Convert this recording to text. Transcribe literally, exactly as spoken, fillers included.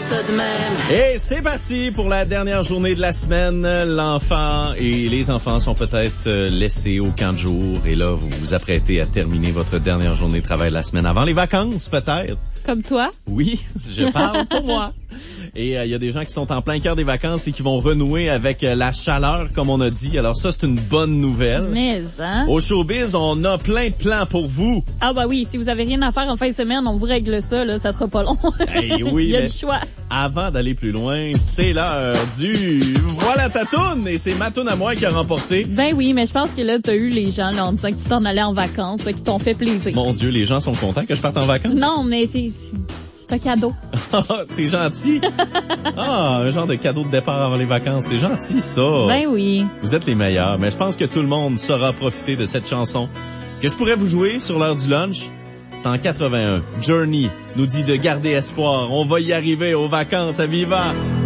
ça de même. Et c'est parti pour la dernière journée de la semaine. L'enfant et les enfants sont peut-être laissés au camp de jour. Et là, vous vous apprêtez à terminer votre dernière journée de travail de la semaine avant les vacances, peut-être. Comme toi? Oui, je parle pour moi. Et il euh, y a des gens qui sont en plein cœur des vacances et qui vont renouer avec euh, la chaleur, comme on a dit. Alors ça, c'est une bonne nouvelle. Mais, hein? Au showbiz, on a plein de plans pour vous. Ah bah oui, si vous avez rien à faire en fin de semaine, on vous règle ça, là, ça sera pas long. Hey, oui, il y a mais le choix. Avant d'aller plus loin, c'est l'heure du Voilà ta toune. Et c'est ma toune à moi qui a remporté. Ben oui, mais je pense que là, t'as eu les gens là, en disant que tu t'en allais en vacances, là, qui t'ont fait plaisir. Mon Dieu, les gens sont contents que je parte en vacances. Non, mais c'est... c'est... C'est un cadeau. C'est gentil. Ah, un genre de cadeau de départ avant les vacances. C'est gentil, ça. Ben oui. Vous êtes les meilleurs. Mais je pense que tout le monde saura profiter de cette chanson que je pourrais vous jouer sur l'heure du lunch. C'est en quatre-vingt-un. Journey nous dit de garder espoir. On va y arriver aux vacances à Viva.